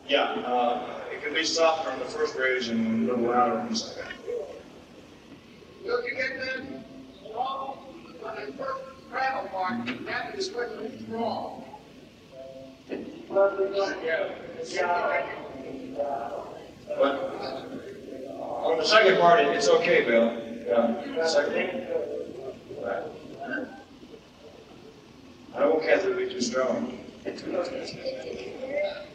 Yeah, it can be softer on the first bridge and a little louder on the second. Look, you get that wrong on the first travel mark, that is what is wrong. But on the second part, it's okay, Bill. Yeah, second. Right. I don't want Kathy to be too strong.